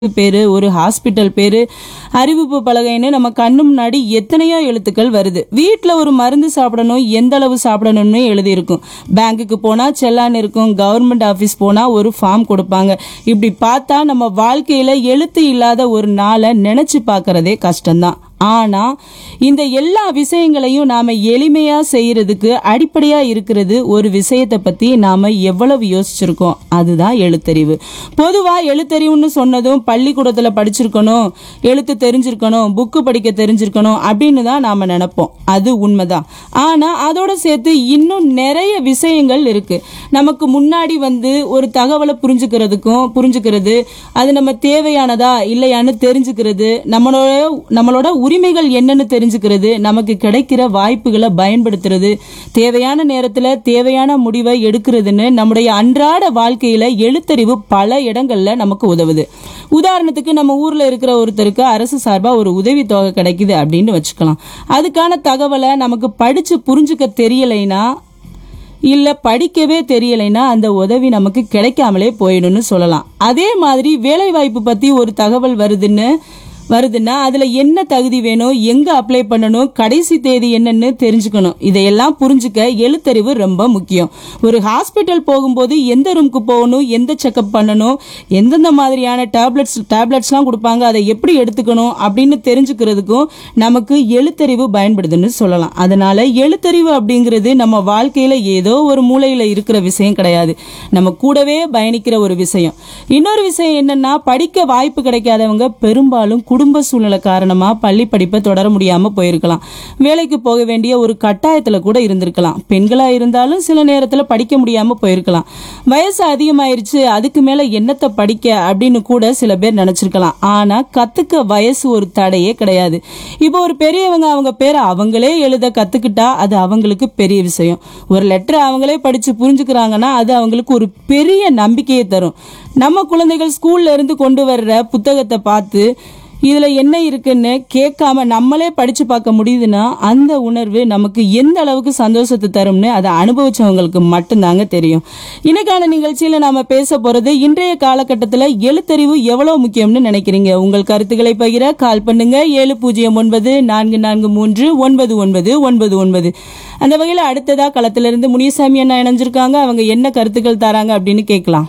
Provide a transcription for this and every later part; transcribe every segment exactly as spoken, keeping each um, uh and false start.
பேரு, ஒரு ஹாஸ்பிட்டல் பேரு, அறிவிப்பு பலகைன்னு நம்ம கண்ணு முன்னாடி எத்தனையோ எழுத்துக்கள் வருது. வீட்ல ஒரு மருந்து சாப்பிடணும், எந்த அளவு சாப்பிடணும்னு எழுதி இருக்கும். பேங்குக்கு போனா செல்லான் இருக்கும், கவர்மெண்ட் ஆபீஸ் போனா ஒரு ஃபார்ம் கொடுப்பாங்க. இப்படி பார்த்தா நம்ம வாழ்க்கையில எழுத்து இல்லாத ஒரு நாளை நினைச்சு பார்க்கறதே கஷ்டம்தான். ஆனா இந்த எல்லா விஷயங்களையும் நாம எளிமையா செய்யறதுக்கு அடிப்படையா இருக்கிறது ஒரு விஷயத்தை பத்தி நாம எவ்வளவு யோசிச்சிருக்கோம், அதுதான் எழுத்தறிவு. பொதுவா எழுத்தறிவுன்னு சொன்னதும் பள்ளிக்கூடத்துல படிச்சிருக்கணும், எழுத்து தெரிஞ்சிருக்கணும், புக்கு படிக்க தெரிஞ்சிருக்கணும் அப்படின்னு தான் நாம நினைப்போம். அது உண்மைதான். ஆனா அதோட சேர்த்து இன்னும் நிறைய விஷயங்கள் இருக்கு. நமக்கு முன்னாடி வந்து ஒரு தகவலை புரிஞ்சுக்கிறதுக்கும் புரிஞ்சுக்கிறது, அது நம்ம தேவையானதா இல்லையான்னு தெரிஞ்சுக்கிறது, நம்மளோட நம்மளோட உரிமைகள் என்னன்னு தெரிஞ்சுக்கிறது, நமக்கு கிடைக்கிற வாய்ப்புகளை பயன்படுத்துறது, தேவையான நேரத்துல தேவையான முடிவை எடுக்கிறதுன்னு நம்முடைய அன்றாட வாழ்க்கையில எழுத்தறிவு பல இடங்கள்ல நமக்கு உதவுது. உதாரணத்துக்கு நம்ம ஊர்ல இருக்கிற ஒருத்தருக்கு அரசு சார்பா ஒரு உதவி தொகை கிடைக்குது அப்படின்னு வச்சுக்கலாம். அதுக்கான தகவலை நமக்கு படிச்சு புரிஞ்சுக்க தெரியலைன்னா இல்ல படிக்கவே தெரியலைன்னா அந்த உதவி நமக்கு கிடைக்காமலே போயிடும்னு சொல்லலாம். அதே மாதிரி வேலை வாய்ப்பு பத்தி ஒரு தகவல் வருதுன்னு வருதுன்னா அதுல என்ன தகுதி வேணும், எங்க அப்ளை பண்ணணும், கடைசி தேதி என்னன்னு தெரிஞ்சுக்கணும். இதையெல்லாம் புரிஞ்சுக்க எழுத்தறிவு ரொம்ப முக்கியம். ஒரு ஹாஸ்பிட்டல் போகும்போது எந்த ரூமுக்கு போகணும், எந்த செக்அப் பண்ணணும், எந்தெந்த மாதிரியான டேப்லெட்ஸ் டேப்லெட்ஸ்லாம் கொடுப்பாங்க, அதை எப்படி எடுத்துக்கணும் அப்படின்னு தெரிஞ்சுக்கிறதுக்கும் நமக்கு எழுத்தறிவு பயன்படுதுன்னு சொல்லலாம். அதனால எழுத்தறிவு அப்படிங்கிறது நம்ம வாழ்க்கையில ஏதோ ஒரு மூலையில இருக்கிற விஷயம் கிடையாது, நம்ம கூடவே பயணிக்கிற ஒரு விஷயம். இன்னொரு விஷயம் என்னன்னா, படிக்க வாய்ப்பு கிடைக்காதவங்க பெரும்பாலும் குடும்ப சூழ்நிலை காரணமா பள்ளி படிப்பை தொடர முடியாம போயிருக்கலாம், வேலைக்கு போக வேண்டிய ஒரு கட்டாயத்துல கூட இருந்திருக்கலாம். பெண்களா இருந்தாலும் சில நேரத்துல படிக்க முடியாம போயிருக்கலாம். வயசு அதிகமாயிருச்சு, அதுக்கு மேல என்னத்தை படிக்க அப்படின்னு கூட சில பேர் நினைச்சிருக்கலாம். ஆனா கத்துக்க வயசு ஒரு தடையே கிடையாது. இப்போ ஒரு பெரியவங்க அவங்க பேரை அவங்களே எழுத கத்துக்கிட்டா அது அவங்களுக்கு பெரிய விஷயம். ஒரு லெட்டர் அவங்களே படிச்சு புரிஞ்சுக்கிறாங்கன்னா அது அவங்களுக்கு ஒரு பெரிய நம்பிக்கையை தரும். நம்ம குழந்தைகள் ஸ்கூல்ல இருந்து கொண்டு வர்ற புத்தகத்தை பார்த்து இதுல என்ன இருக்குன்னு கேட்காம நம்மளே படிச்சு பார்க்க முடியுதுன்னா அந்த உணர்வு நமக்கு எந்த அளவுக்கு சந்தோஷத்தை தரும்னு அதை அனுபவிச்சவங்களுக்கு மட்டும்தாங்க தெரியும். இன்னைக்கான நிகழ்ச்சியில நாம பேச போறது இன்றைய காலகட்டத்துல எழுத்தறிவு எவ்வளவு முக்கியம்னு நினைக்கிறீங்க. உங்கள் கருத்துக்களை பகிர கால் பண்ணுங்க ஏழு பூஜ்ஜியம் ஒன்பது நான்கு நான்கு மூன்று ஒன்பது ஒன்பது ஒன்பது ஒன்பது. அந்த வகையில அடுத்ததா களத்திலிருந்து முனிசாமி அண்ணா இணைஞ்சிருக்காங்க. அவங்க என்ன கருத்துக்கள் தராங்க அப்படின்னு கேட்கலாம்.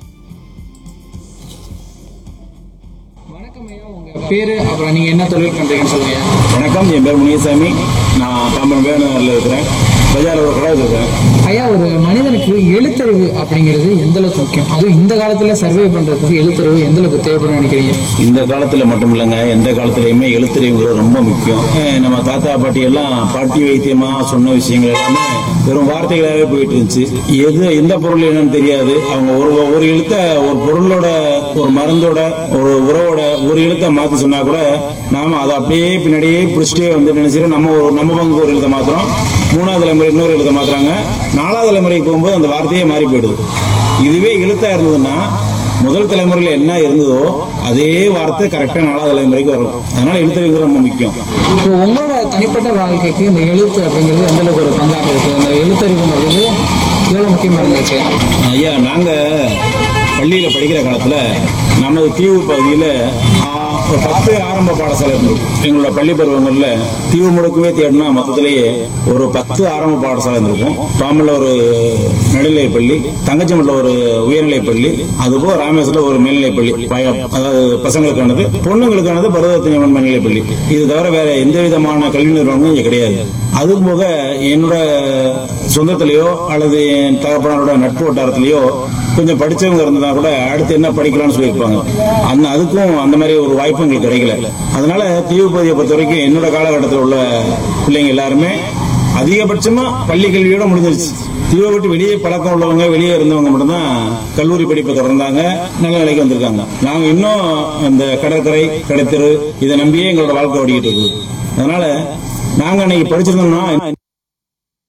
பேரு, அப்புறம் நீங்க என்ன தொழில் பண்றீங்கன்னு சொல்லுங்க. வணக்கம், என் பேர் முனிசாமி. நான் தாம்பரம் வேணுநகரில் இருக்கிறேன். பஜாரில் ஒரு கடை இருக்கிறேன். ஐயா, ஒரு மனிதனுக்கு எழுத்தறிவு அப்படிங்கிறது எந்த அளவுக்கு முக்கியம், அதுவும் இந்த காலத்துல சர்வே பண்றதுக்கு எழுத்தறிவு எந்த அளவுக்கு தேவைப்படும் நினைக்கிறீங்க? இந்த காலத்துல மட்டும் இல்லைங்க, எந்த காலத்திலயுமே எழுத்தறிவுங்கிறது ரொம்ப முக்கியம். நம்ம தாத்தா பாட்டி எல்லாம் பாட்டி வைத்தியமா சொன்ன விஷயங்கள் எல்லாமே வெறும் வார்த்தைகளாகவே போயிட்டு இருந்துச்சு. எது எந்த பொருள் என்னன்னு தெரியாது. அவங்க ஒரு ஒரு எழுத்த ஒரு பொருளோட, ஒரு மருந்தோட, ஒரு உறவோட ஒரு எழுத்த மாத்தி சொன்னா கூட நாம அதை அப்படியே பின்னாடியே பிடிச்சிட்டே வந்து நினைச்சிடும். நம்ம ஒரு நம்ம பங்கு ஒரு எழுத மாத்திரம், மூணாவது தலைமுறை இன்னொரு எழுத மாத்துறாங்க, நாலாவது தலைமுறைக்கு போகும்போது அந்த வார்த்தையே மாறி போயிடுது. இதுவே எழுத்தா இருந்ததுன்னா முதல் தலைமுறையில என்ன இருந்ததோ அதே வார்த்தை கரெக்டா நாலாவது தலைமுறைக்கு வரும். அதனால எழுத்தறிவு ரொம்ப முக்கியம். இப்போ உங்களோட தனிப்பட்ட வாழ்க்கைக்கு இந்த எழுத்து அப்படிங்கிறது எந்த அளவுக்கு ஒரு பங்காக இருக்கு, இந்த எழுத்தறிவு அப்படிங்கிறது எவ்வளவு முக்கியமா இருந்துச்சு? ஐயா, நாங்க பள்ளியில படிக்கிற காலத்துல நமது தீவு பகுதியில ஒரு பத்து ஆரம்ப பாடசாலை இருந்தது. எங்களோட பள்ளி பருவங்கள்ல தீவு முழுக்கவே தேடினா மொத்தத்திலேயே ஒரு பத்து ஆரம்ப பாடசாலை இருந்திருக்கும். பாம்பல்ல ஒரு நடுநிலை பள்ளி, தங்கச்சமட்டில் ஒரு உயர்நிலை பள்ளி, அதுபோக ராமேஸ்வரத்துல ஒரு மேல்நிலை பள்ளி, அதாவது பசங்களுக்கானது, பொண்ணுங்களுக்கானது பருவத்தின் மேல்நிலை பள்ளி. இது தவிர வேற எந்த விதமான கல்வி நிறுவனமும் இங்க கிடையாது. அது போக என்னோட சொந்தத்திலேயோ அல்லது என் தகப்பனோட நட்பு வட்டாரத்திலேயோ கொஞ்சம் படிச்சவங்க இருந்தா கூட அடுத்து என்ன படிக்கலாம்னு சொல்லியிருப்பாங்க. அந்த அதுக்கும் அந்த மாதிரி ஒரு வாய்ப்பு எங்களுக்கு கிடைக்கல. அதனால தீவு பகுதியை பொறுத்த வரைக்கும் என்னோட காலகட்டத்தில் உள்ள பிள்ளைங்க எல்லாருமே அதிகபட்சமா பள்ளி கல்வியோட முடிஞ்சிருச்சு. தீவை விட்டு வெளியே பழக்கம் உள்ளவங்க, வெளியே இருந்தவங்க மட்டும்தான் கல்லூரி படிப்பை தொடர்ந்தாங்க, நல்ல நிலைக்கு வந்திருக்காங்க. நாங்க இன்னும் இந்த கடற்கரை, கடைத்தெரு இதை நம்பியே எங்களோட வாழ்க்கை ஓடிக்கிட்டு இருக்குது. அதனால நாங்க அன்னைக்கு படிச்சிருந்தோம்னா